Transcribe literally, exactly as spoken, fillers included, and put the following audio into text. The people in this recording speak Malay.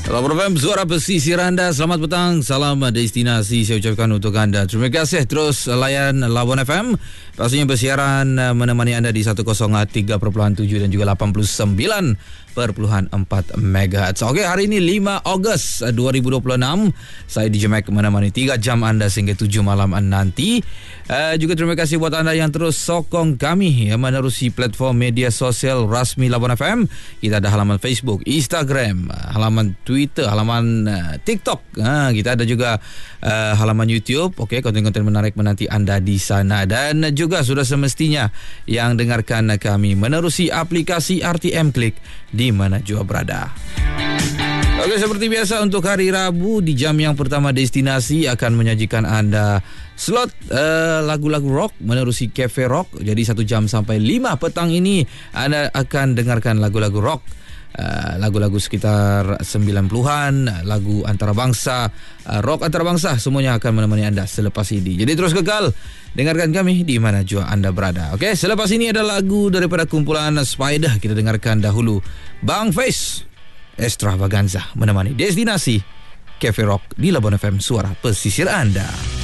Labuan F M, suara pesisir anda. Selamat petang, salam destinasi saya ucapkan untuk anda. Terima kasih terus layan Labuan F M. Pastinya bersiaran menemani anda di seratus tiga perpuluhan tujuh dan juga lapan puluh sembilan perpuluhan empat megahertz. Okey, hari ini lima Ogos dua ribu dua puluh enam. Saya D J Mac menemani tiga jam anda sehingga tujuh malam nanti. Uh, juga terima kasih buat anda yang terus sokong kami yang menerusi platform media sosial rasmi Labuan F M. Kita ada halaman Facebook, Instagram, halaman Twitter, halaman uh, TikTok. Uh, kita ada juga uh, halaman YouTube. Okey, konten-konten menarik menanti anda di sana. Dan juga sudah semestinya yang dengarkan kami menerusi aplikasi R T M Klik di mana jua berada. Okey, seperti biasa untuk hari Rabu di jam yang pertama destinasi akan menyajikan anda slot uh, lagu-lagu rock menerusi Cafe Rock. Jadi satu jam sampai lima petang ini anda akan dengarkan lagu-lagu rock. Uh, lagu-lagu sekitar sembilan puluhan, lagu antarabangsa, uh, rock antarabangsa, semuanya akan menemani anda selepas ini. Jadi terus kekal dengarkan kami di mana jua anda berada. Okey, selepas ini ada lagu daripada kumpulan Spider. Kita dengarkan dahulu Bang Face Extravaganza menemani destinasi Cafe Rock di Labuan F M, suara pesisir anda.